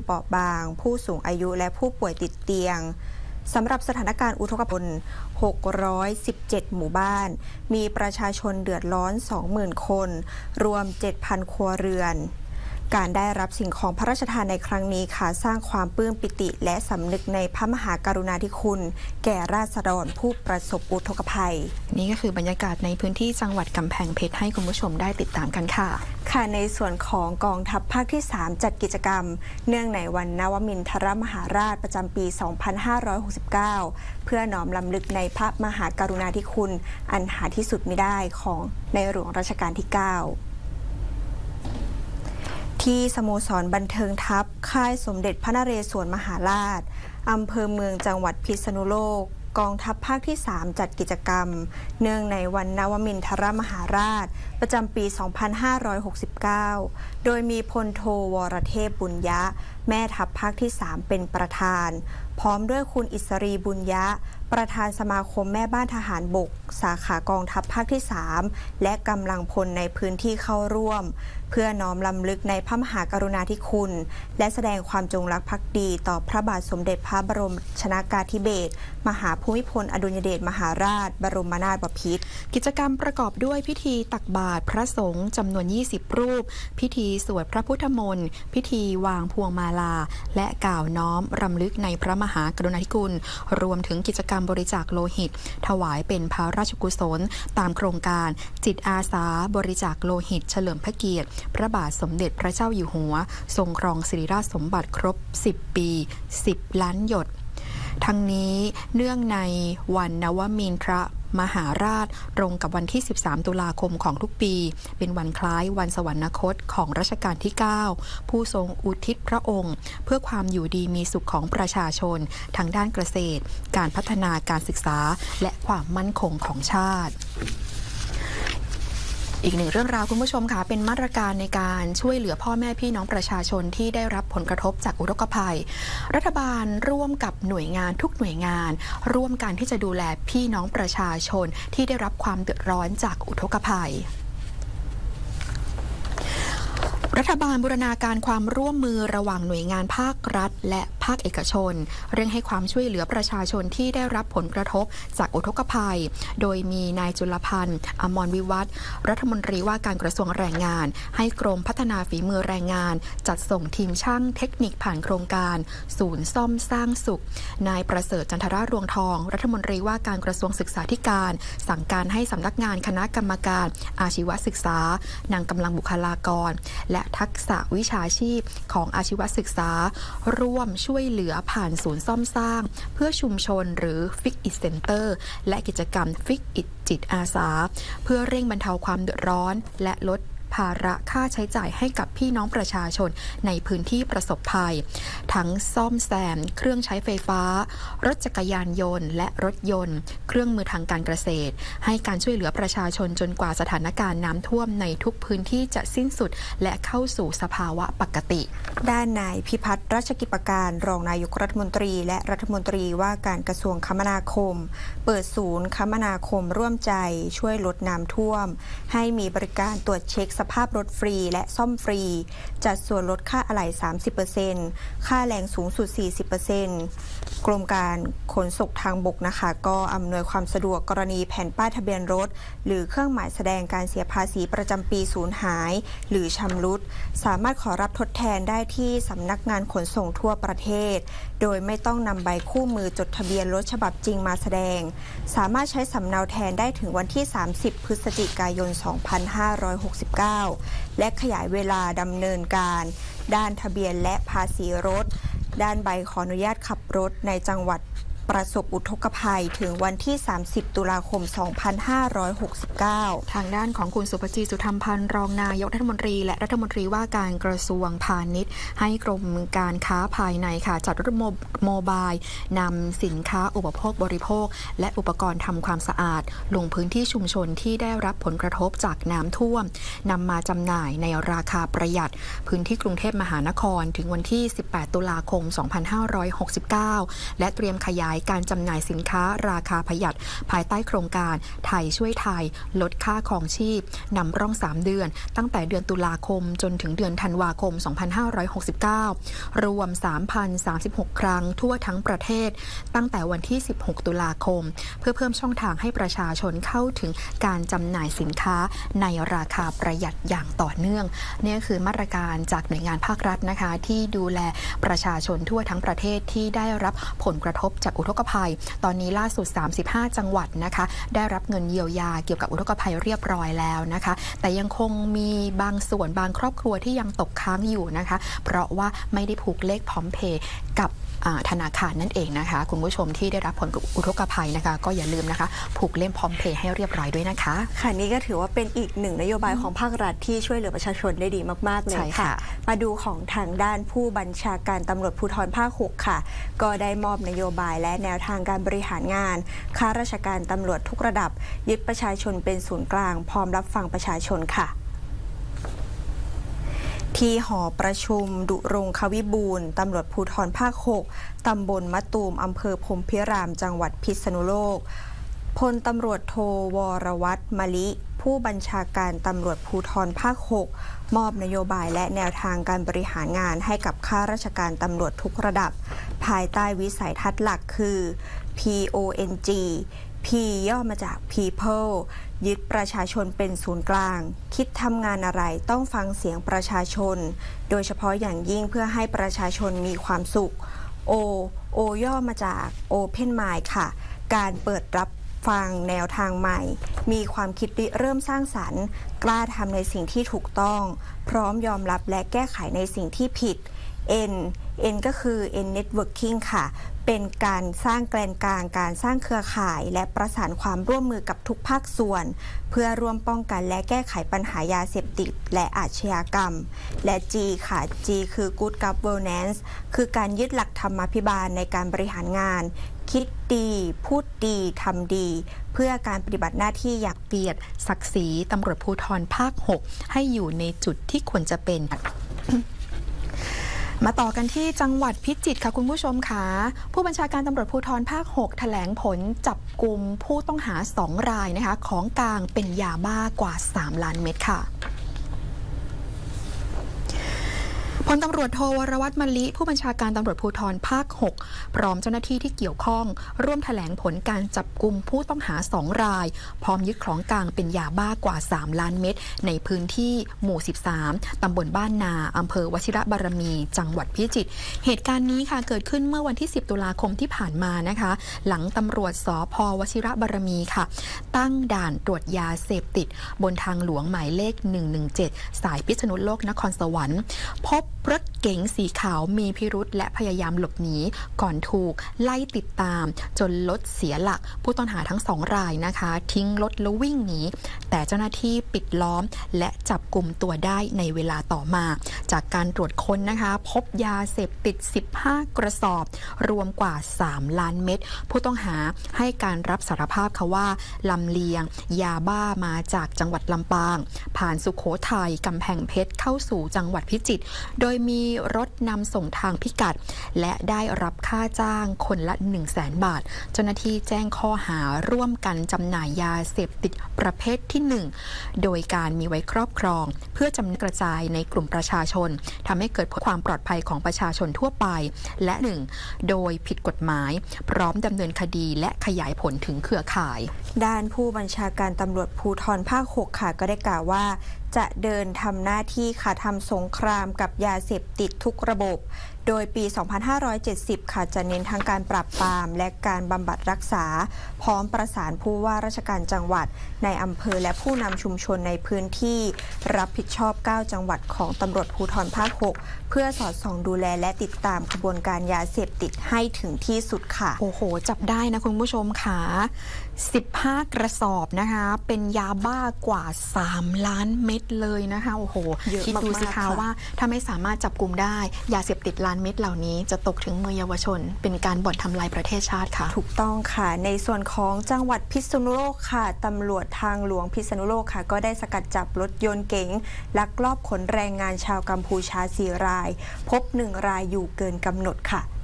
เปราะบางผู้สูงอายุและผู้ป่วยติดเตียงสำหรับสถานการณ์อุทกภัย617 หมู่บ้านมีประชาชนเดือดร้อน 20,000 คนรวม 7,000 ครัวเรือนการได้รับสิ่งของพระราชทานในครั้งนี้ค่ะสร้างความปลื้มปิติและสำนึกในพระมหากรุณาธิคุณแก่ราษฎรผู้ประสบอุทกภัยนี่ก็คือบรรยากาศในพื้นที่จังหวัดกำแพงเพชรให้คุณผู้ชมได้ติดตามกันค่ะในส่วนของกองทัพภาคที่ 3 จัดกิจกรรมเนื่องในวันนวมินทรมหาราชประจำปี 2569 เพื่อน้อมรำลึกในพระมหากรุณาธิคุณอันหาที่สุดมิได้ของในหลวงรัชกาลที่ 9ที่สโมสรบันเทิงทัพค่ายสมเด็จพระนเรศวรมหาราชอำเภอเมืองจังหวัดพิษณุโลกกองทัพภาคที่ 3 จัดกิจกรรมเนื่องในวันนวมินทรมหาราชประจำปี 2569 โดยมีพลโทวรเทพบุญยะแม่ทัพภาคที่ 3 เป็นประธานพร้อมด้วยคุณอิสรีบุญยะประธานสมาคมแม่บ้านทหารบกสาขากองทัพภาคที่ 3 และกำลังพลในพื้นที่เข้าร่วมเพื่อน้อมรำลึกในพระมหากรุณาธิคุณและแสดงความจงรักภักดีต่อพระบาทสมเด็จพระบรมชนกาธิเบศรมหาภูมิพลอดุลยเดชมหาราชบรมนาถบพิตรกิจกรรมประกอบด้วยพิธีตักบาตรพระสงฆ์จำนวน20 รูปพิธีสวดพระพุทธมนต์พิธีวางพวงมาลาและกล่าวน้อมรำลึกในพระมหากรุณาธิคุณรวมถึงกิจกรรมบริจาคโลหิตถวายเป็นพระราชกุศลตามโครงการจิตอาสาบริจาคโลหิตเฉลิมพระเกียรติพระบาทสมเด็จพระเจ้าอยู่หัวทรงครองสิริราชสมบัติครบ10 ปี10 ล้านหยดทั้งนี้เนื่องในวันนวมินทรมหาราชตรงกับวันที่13 ตุลาคมของทุกปีเป็นวันคล้ายวันสวรรคตของรัชกาลที่ 9 ผู้ทรงอุทิศพระองค์เพื่อความอยู่ดีมีสุขของประชาชนทางด้านเกษตรการพัฒนาการศึกษาและความมั่นคงของชาติอีกหนึ่งเรื่องราวคุณผู้ชมค่ะเป็นมาตรการในการช่วยเหลือพ่อแม่พี่น้องประชาชนที่ได้รับผลกระทบจากอุทกภัยรัฐบาลร่วมกับหน่วยงานทุกหน่วยงานร่วมกันที่จะดูแลพี่น้องประชาชนที่ได้รับความเดือดร้อนจากอุทกภัยรัฐบาลบูรณาการความร่วมมือระหว่างหน่วยงานภาครัฐและภาคเอกชนเร่งให้ความช่วยเหลือประชาชนที่ได้รับผลกระทบจากอุทกภัยโดยมีนายจุลพันธ์อมรวิวัฒน์รัฐมนตรีว่าการกระทรวงแรงงานให้กรมพัฒนาฝีมือแรงงานจัดส่งทีมช่างเทคนิคผ่านโครงการศูนย์ซ่อมสร้างสุขนายประเสริฐจันทรารวงทองรัฐมนตรีว่าการกระทรวงศึกษาธิการสั่งการให้สำนักงานคณะกรรมการอาชีวศึกษานำกำลังบุคลากรและทักษะวิชาชีพของอาชีวศึกษาร่วมช่วยเหลือผ่านศูนย์ซ่อมสร้างเพื่อชุมชนหรือ Fix It Center และกิจกรรม Fix It จิตอาสาเพื่อเร่งบรรเทาความเดือดร้อนและลดภาระค่าใช้จ่ายให้กับพี่น้องประชาชนในพื้นที่ประสบภัยทั้งซ่อมแซมเครื่องใช้ไฟฟ้ารถจักรยานยนต์และรถยนต์เครื่องมือทางการเกษตรให้การช่วยเหลือประชาชนจนกว่าสถานการณ์น้ำท่วมในทุกพื้นที่จะสิ้นสุดและเข้าสู่สภาวะปกติด้านนายพิพัฒน์ราชกิจประการรองนายกรัฐมนตรีและรัฐมนตรีว่าการกระทรวงคมนาคมเปิดศูนย์คมนาคมร่วมใจช่วยลดน้ำท่วมให้มีบริการตรวจเช็คสภาพรถฟรีและซ่อมฟรีจัดส่วนลดค่าอะไหล่ 30% ค่าแรงสูงสุด 40% กรมการขนส่งทางบกนะคะก็อำนวยความสะดวกกรณีแผ่นป้ายทะเบียนรถหรือเครื่องหมายแสดงการเสียภาษีประจำปีสูญหายหรือชำรุดสามารถขอรับทดแทนได้ที่สำนักงานขนส่งทั่วประเทศโดยไม่ต้องนำใบคู่มือจดทะเบียนรถฉบับจริงมาแสดงสามารถใช้สำเนาแทนได้ถึงวันที่ 30 พฤศจิกายน 2569 และขยายเวลาดำเนินการด้านทะเบียนและภาษีรถด้านใบขออนุญาตขับรถในจังหวัดประสบอุทกภัยถึงวันที่ 30 ตุลาคม 2569 ทางด้านของคุณสุภจีสุธรรมพันธ์รองนายกรัฐมนตรีและรัฐมนตรีว่าการกระทรวงพาณิชย์ให้กรมการค้าภายในค่ะจัดรถโมบายนำสินค้าอุปโภคบริโภคและอุปกรณ์ทำความสะอาดลงพื้นที่ชุมชนที่ได้รับผลกระทบจากน้ำท่วมนำมาจำหน่ายในราคาประหยัดพื้นที่กรุงเทพมหานครถึงวันที่ 18 ตุลาคม 2569 และเตรียมขยายายการจำหน่ายสินค้าราคาประหยัดภายใต้โครงการไทยช่วยไทยลดค่าครองชีพนำร่อง3เดือนตั้งแต่เดือนตุลาคมจนถึงเดือนธันวาคม 2569 รวม 3,036 ครั้งทั่วทั้งประเทศตั้งแต่วันที่ 16 ตุลาคมเพื่อเพิ่มช่องทางให้ประชาชนเข้าถึงการจำหน่ายสินค้าในราคาประหยัดอย่างต่อเนื่องนี่คือมาตรการจากหน่วยงานภาครัฐนะคะที่ดูแลประชาชนทั่วทั้งประเทศที่ได้รับผลกระทบจากอุทกภัยตอนนี้ล่าสุด35จังหวัดนะคะได้รับเงินเยียวยาเกี่ยวกับอุทกภัยเรียบร้อยแล้วนะคะแต่ยังคงมีบางส่วนบางครอบครัวที่ยังตกค้างอยู่นะคะเพราะว่าไม่ได้ผูกเลขพร้อมเพย์กับธนาคารนั่นเองนะคะคุณผู้ชมที่ได้รับผลอุทกภัยนะคะก็อย่าลืมนะคะผูกเล่มพร้อมเพย์ให้เรียบร้อยด้วยนะคะค่ะนี่ก็ถือว่าเป็นอีกหนึ่งนโยบายของภาครัฐที่ช่วยเหลือประชาชนได้ดีมากๆเลยค่ะมาดูของทางด้านผู้บัญชาการตำรวจภูธรภาค 6ค่ะก็ได้มอบนโยบายและแนวทางการบริหารงานข้าราชการตำรวจทุกระดับยึดประชาชนเป็นศูนย์กลางพร้อมรับฟังประชาชนค่ะที่หอประชุมดุรงควิบูลย์ตำรวจภูธรภาค 6 ตำบลมะตูมอำเภอพรหมพิรามจังหวัดพิษณุโลกพลตำรวจโทวรวัฒน์มะลิผู้บัญชาการตำรวจภูธรภาค 6 มอบนโยบายและแนวทางการบริหารงานให้กับข้าราชการตำรวจทุกระดับภายใต้วิสัยทัศน์หลักคือ PONG P ย่อมาจาก People ยึดประชาชนเป็นศูนย์กลางคิดทำงานอะไรต้องฟังเสียงประชาชนโดยเฉพาะอย่างยิ่งเพื่อให้ประชาชนมีความสุข O ย่อมาจาก Open Mind ค่ะการเปิดรับฟังแนวทางใหม่มีความคิดริเริ่มสร้างสรรค์กล้าทำในสิ่งที่ถูกต้องพร้อมยอมรับและแก้ไขในสิ่งที่ผิดN ก็คือ N Networking ค่ะเป็นการสร้างแกนกลางการสร้างเครือข่ายและประสานความร่วมมือกับทุกภาคส่วนเพื่อร่วมป้องกันและแก้ไขปัญหายาเสพติดและอาชญากรรมและ G ค่ะ G คือ Good Governance คือการยึดหลักธรรมาภิบาลในการบริหารงานคิดดีพูดดีทำดีเพื่อการปฏิบัติหน้าที่อย่างเกียรติศักดิ์ศรีตำรวจภูธรภาค 6 ให้อยู่ในจุดที่ควรจะเป็นมาต่อกันที่จังหวัดพิจิตรค่ะคุณผู้ชมค่ะผู้บัญชาการตำรวจภูธรภาค 6 แถลงผลจับกุมผู้ต้องหา2 รายนะคะของกลางเป็นยาบ้ากว่า3 ล้านเม็ดค่ะพลตำรวจโทวรวัฒน์มะลิผู้บัญชาการตำรวจภูธรภาค 6 พร้อมเจ้าหน้าที่ที่เกี่ยวข้องร่วมแถลงผลการจับกุมผู้ต้องหา2 รายพร้อมยึดของกลางเป็นยาบ้ากว่า3 ล้านเม็ดในพื้นที่หมู่ 13 ตำบลบ้านนาอำเภอวชิระบารมีจังหวัดพิจิตรเหตุการณ์นี้ค่ะเกิดขึ้นเมื่อวันที่10 ตุลาคมที่ผ่านมานะคะหลังตำรวจสภ.วชิระบารมีค่ะตั้งด่านตรวจยาเสพติดบนทางหลวงหมายเลข117สายพิษณุโลกนครสวรรค์พบรถเก๋งสีขาวมีพิรุธและพยายามหลบหนีก่อนถูกไล่ติดตามจนรถเสียหลักผู้ต้องหาทั้ง2 รายนะคะทิ้งรถแล้ววิ่งหนีแต่เจ้าหน้าที่ปิดล้อมและจับกุมตัวได้ในเวลาต่อมาจากการตรวจค้นนะคะพบยาเสพติด15 กระสอบรวมกว่า3 ล้านเม็ดผู้ต้องหาให้การรับสารภาพค่ะว่าลำเลียงยาบ้ามาจากจังหวัดลำปางผ่านสุโขทัยกำแพงเพชรเข้าสู่จังหวัดพิจิตรโดยมีรถนำส่งทางพิกัดและได้รับค่าจ้างคนละ 100,000 บาทเจ้าหน้าที่แจ้งข้อหาร่วมกันจำหน่ายยาเสพติดประเภทที่ 1โดยการมีไว้ครอบครองเพื่อจำหน่ายกระจายในกลุ่มประชาชนทำให้เกิดความปลอดภัยของประชาชนทั่วไปและ 1โดยผิดกฎหมายพร้อมดำเนินคดีและขยายผลถึงเครือข่ายด้านผู้บัญชาการตำรวจภูธรภาค 6 ค่ะก็ได้กล่าวว่าจะเดินทำหน้าที่ค่ะทำสงครามกับยาเสพติดทุกระบบโดยปี 2570 ค่ะจะเน้นทั้งการปราบปรามและการบำบัดรักษาพร้อมประสานผู้ว่าราชการจังหวัดในอำเภอและผู้นำชุมชนในพื้นที่รับผิดชอบ 9 จังหวัดของตำรวจภูธรภาค 6 เพื่อสอดส่องดูแลและติดตามกระบวนการยาเสพติดให้ถึงที่สุดค่ะโอ้โหจับได้นะคุณผู้ชมค่ะ15 กระสอบนะคะเป็นยาบ้ากว่า3 ล้านเม็ดเลยนะคะโอ้โหคิดดูสิคะว่าถ้าไม่สามารถจับกุมได้ยาเสพติดล้านเม็ดเหล่านี้จะตกถึงมือเยาวชนเป็นการบ่อนทำลายประเทศชาติค่ะถูกต้องค่ะในส่วนของจังหวัดพิษณุโลกค่ะตำรวจทางหลวงพิษณุโลกค่ะก็ได้สกัดจับรถยนต์เก๋งลักลอบขนแรงงานชาวกัมพูชา4 รายพบ1 รายอยู่เกินกำหนดค่ะ